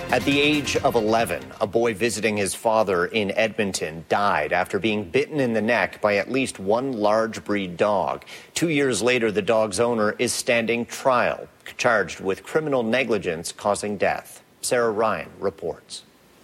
At the age of 11, a boy visiting his father in Edmonton died after being bitten in the neck by at least one large breed dog. 2 years later, the dog's owner is standing trial, charged with criminal negligence causing death. Sarah Ryan reports.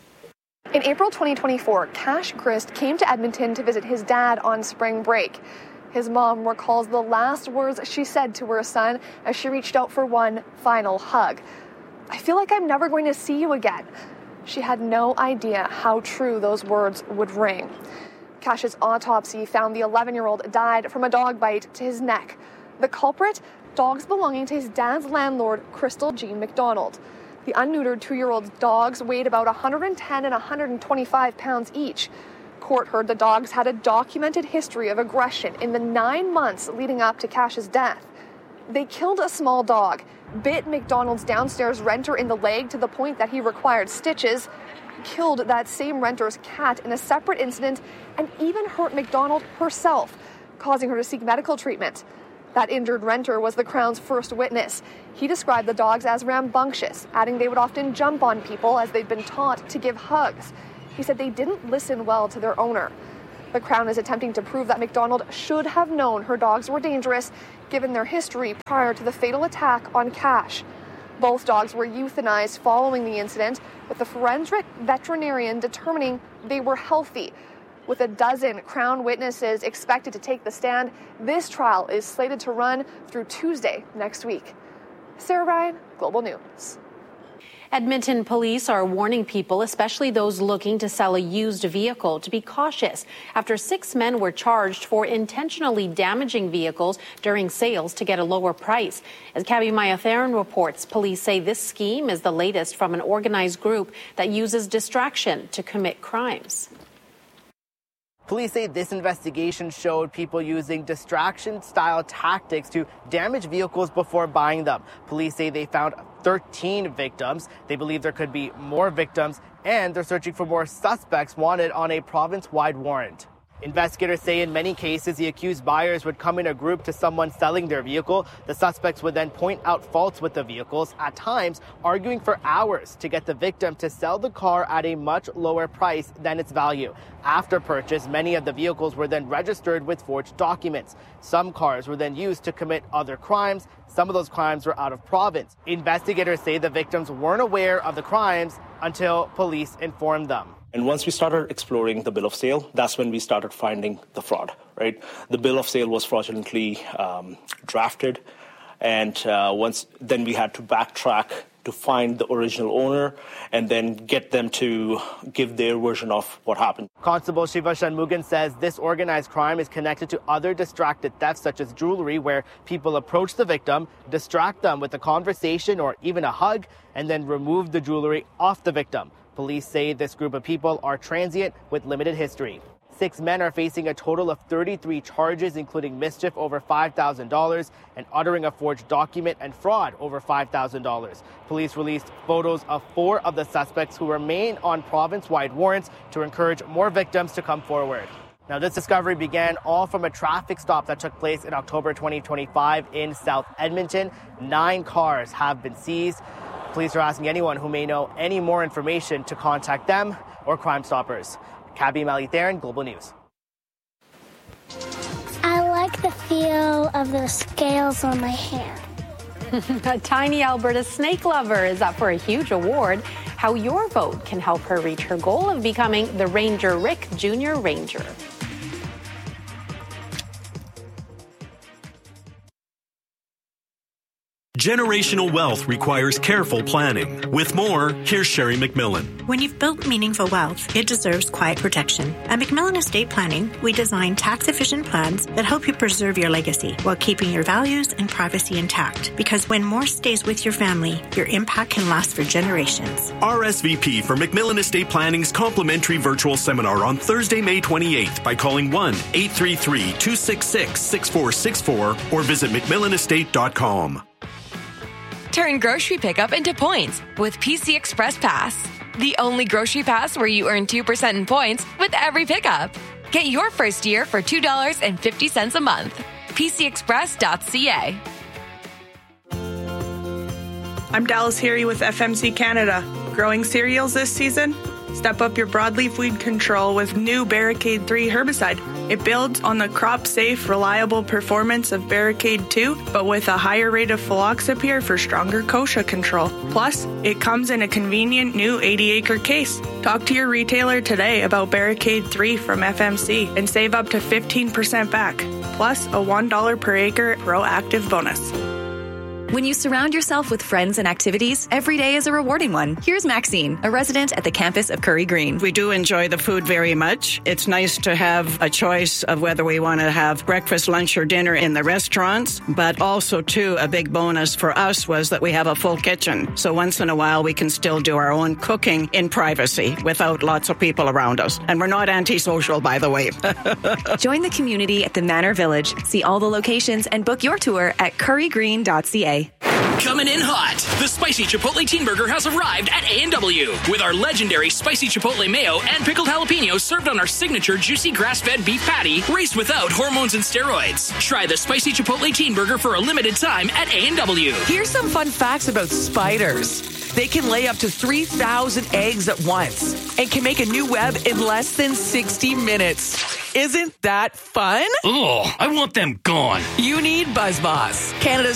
In April 2024, Cash Grist came to Edmonton to visit his dad on spring break. His mom recalls the last words she said to her son as she reached out for one final hug. "I feel like I'm never going to see you again." She had no idea how true those words would ring. Cash's autopsy found the 11-year-old died from a dog bite to his neck. The culprit? Dogs belonging to his dad's landlord, Crystal Jean McDonald. The unneutered 2-year-old's dogs weighed about 110 and 125 pounds each. Court heard the dogs had a documented history of aggression in the 9 months leading up to Cash's death. They killed a small dog, bit McDonald's downstairs renter in the leg to the point that he required stitches, killed that same renter's cat in a separate incident, and even hurt McDonald herself, causing her to seek medical treatment. That injured renter was the Crown's first witness. He described the dogs as rambunctious, adding they would often jump on people as they'd been taught to give hugs. He said they didn't listen well to their owner. The Crown is attempting to prove that McDonald should have known her dogs were dangerous, given their history prior to the fatal attack on Cash. Both dogs were euthanized following the incident, with the forensic veterinarian determining they were healthy. With a dozen Crown witnesses expected to take the stand, this trial is slated to run through Tuesday next week. Sarah Ryan, Global News. Edmonton police are warning people, especially those looking to sell a used vehicle, to be cautious after 6 men were charged for intentionally damaging vehicles during sales to get a lower price. As Cabby Mayatheran reports, police say this scheme is the latest from an organized group that uses distraction to commit crimes. Police say this investigation showed people using distraction-style tactics to damage vehicles before buying them. Police say they found 13 victims. They believe there could be more victims, and they're searching for more suspects wanted on a province-wide warrant. Investigators say in many cases, the accused buyers would come in a group to someone selling their vehicle. The suspects would then point out faults with the vehicles, at times arguing for hours to get the victim to sell the car at a much lower price than its value. After purchase, many of the vehicles were then registered with forged documents. Some cars were then used to commit other crimes. Some of those crimes were out of province. Investigators say the victims weren't aware of the crimes until police informed them. And once we started exploring the bill of sale, that's when we started finding the fraud, right? The bill of sale was fraudulently drafted. And then we had to backtrack to find the original owner and then get them to give their version of what happened. Constable Shiva Shanmugan says this organized crime is connected to other distracted thefts such as jewelry, where people approach the victim, distract them with a conversation or even a hug, and then remove the jewelry off the victim. Police say this group of people are transient with limited history. 6 men are facing a total of 33 charges, including mischief over $5,000 and uttering a forged document and fraud over $5,000. Police released photos of 4 of the suspects who remain on province-wide warrants to encourage more victims to come forward. Now, this discovery began all from a traffic stop that took place in October 2025 in South Edmonton. 9 cars have been seized. Police are asking anyone who may know any more information to contact them or Crime Stoppers. Cabby Mayatheran, Global News. I like the feel of the scales on my hand. A tiny Alberta snake lover is up for a huge award. How your vote can help her reach her goal of becoming the Ranger Rick Jr. Ranger. Generational wealth requires careful planning. With more, here's Sherry McMillan. When you've built meaningful wealth, it deserves quiet protection. At McMillan Estate Planning, we design tax-efficient plans that help you preserve your legacy while keeping your values and privacy intact. Because when more stays with your family, your impact can last for generations. RSVP for McMillan Estate Planning's complimentary virtual seminar on Thursday, May 28th by calling 1-833-266-6464 or visit McMillanestate.com. Turn grocery pickup into points with PC Express Pass. The only grocery pass where you earn 2% in points with every pickup. Get your first year for $2.50 a month. PCExpress.ca. I'm Dallas Harry with FMC Canada. Growing cereals this season? Step up your broadleaf weed control with new Barricade 3 herbicide. It builds on the crop-safe, reliable performance of Barricade 2, but with a higher rate of fluoxapyr for stronger kochia control. Plus, it comes in a convenient new 80-acre case. Talk to your retailer today about Barricade 3 from FMC and save up to 15% back, plus a $1 per acre proactive bonus. When you surround yourself with friends and activities, every day is a rewarding one. Here's Maxine, a resident at the campus of Curry Green. We do enjoy the food very much. It's nice to have a choice of whether we want to have breakfast, lunch, or dinner in the restaurants. But also, too, a big bonus for us was that we have a full kitchen. So once in a while, we can still do our own cooking in privacy without lots of people around us. And we're not antisocial, by the way. Join the community at the Manor Village. See all the locations and book your tour at currygreen.ca. Coming in hot, the Spicy Chipotle Teen Burger has arrived at A&W with our legendary Spicy Chipotle Mayo and pickled jalapenos served on our signature juicy grass-fed beef patty raised without hormones and steroids. Try the Spicy Chipotle Teen Burger for a limited time at A&W. Here's some fun facts about spiders. They can lay up to 3,000 eggs at once and can make a new web in less than 60 minutes. Isn't that fun? Oh, I want them gone. You need BuzzBoss, Canada's